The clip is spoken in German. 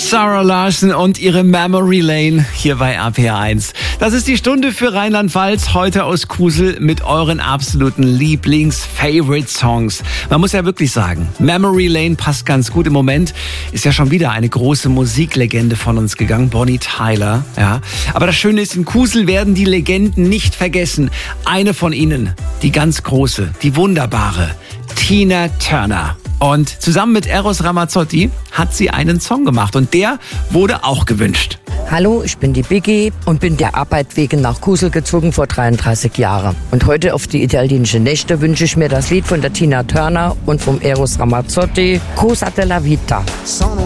Sarah Larson und ihre Memory Lane hier bei RPR1. Das ist die Stunde für Rheinland-Pfalz, heute aus Kusel mit euren absoluten Lieblings-Favorite-Songs. Man muss ja wirklich sagen, Memory Lane passt ganz gut. Im Moment ist ja schon wieder eine große Musiklegende von uns gegangen, Bonnie Tyler. Ja. Aber das Schöne ist, in Kusel werden die Legenden nicht vergessen. Eine von ihnen, die ganz große, die wunderbare, Tina Turner. Und zusammen mit Eros Ramazzotti hat sie einen Song gemacht und der wurde auch gewünscht. Hallo, ich bin die Biggie und bin der Arbeit wegen nach Kusel gezogen vor 33 Jahren. Und heute auf die italienischen Nächte wünsche ich mir das Lied von der Tina Turner und vom Eros Ramazzotti, Cosa della Vita.